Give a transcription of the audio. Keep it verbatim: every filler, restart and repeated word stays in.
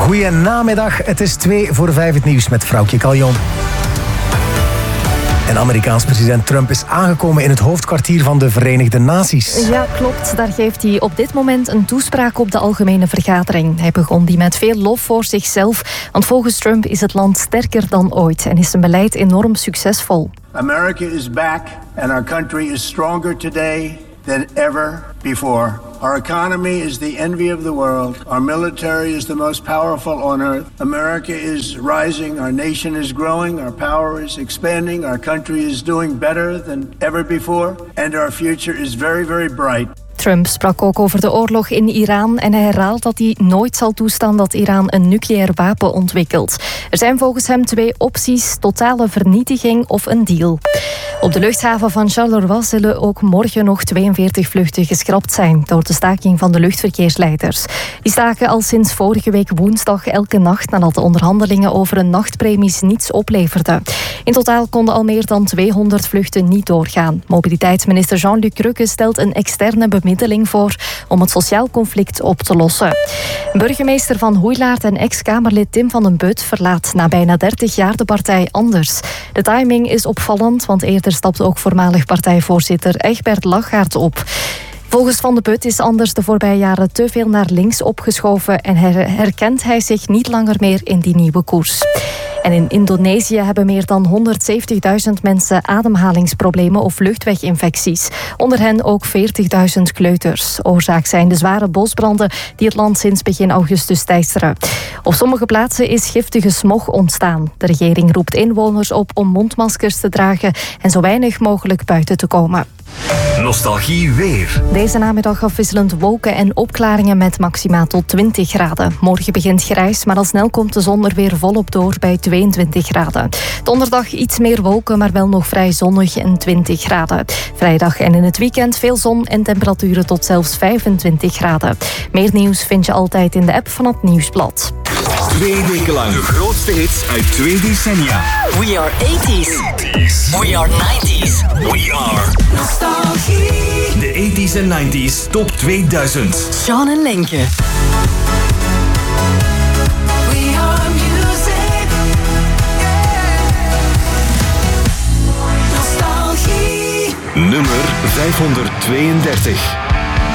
Goeienamiddag, het is twee voor vijf het nieuws met Vrouwtje Kaljon. En Amerikaans president Trump is aangekomen in het hoofdkwartier van de Verenigde Naties. Ja, klopt. Daar geeft hij op dit moment een toespraak op de Algemene Vergadering. Hij begon die met veel lof voor zichzelf, want volgens Trump is het land sterker dan ooit en is zijn beleid enorm succesvol. America is back and our country is stronger today than ever before. Our economy is the envy of the world. Our military is the most powerful on earth. America is rising. Our nation is growing. Our power is expanding. Our country is doing better than ever before. And our future is very, very bright. Trump sprak ook over de oorlog in Iran en hij herhaalt dat hij nooit zal toestaan dat Iran een nucleair wapen ontwikkelt. Er zijn volgens hem twee opties: totale vernietiging of een deal. Op de luchthaven van Charleroi zullen ook morgen nog tweeënveertig vluchten geschrapt zijn door de staking van de luchtverkeersleiders. Die staken al sinds vorige week woensdag elke nacht nadat de onderhandelingen over een nachtpremies niets opleverden. In totaal konden al meer dan tweehonderd vluchten niet doorgaan. Mobiliteitsminister Jean-Luc Rukke stelt een externe bemiddeling voor om het sociaal conflict op te lossen. Burgemeester van Hoeilaard en ex-Kamerlid Tim van den But verlaat na bijna dertig jaar de partij Anders. De timing is opvallend, want eerder stapte ook voormalig partijvoorzitter Egbert Lachaert op. Volgens Van den But is Anders de voorbije jaren te veel naar links opgeschoven en herkent hij zich niet langer meer in die nieuwe koers. En in Indonesië hebben meer dan honderdzeventigduizend mensen ademhalingsproblemen of luchtweginfecties. Onder hen ook veertigduizend kleuters. Oorzaak zijn de zware bosbranden die het land sinds begin augustus teisteren. Op sommige plaatsen is giftige smog ontstaan. De regering roept inwoners op om mondmaskers te dragen en zo weinig mogelijk buiten te komen. Nostalgie weer. Deze namiddag afwisselend wolken en opklaringen met maximaal tot twintig graden. Morgen begint grijs, maar al snel komt de zon er weer volop door bij tweeëntwintig graden. Donderdag iets meer wolken, maar wel nog vrij zonnig en twintig graden. Vrijdag en in het weekend veel zon en temperaturen tot zelfs vijfentwintig graden. Meer nieuws vind je altijd in de app van het Nieuwsblad. Twee weken lang de grootste hits uit twee decennia. We are eighties. We are nineties. We are Nostalgie. de eighties en nineties Top tweeduizend. Sean en Lenke. We are music. Yeah. Nostalgie. Nummer vijfhonderdtweeëndertig.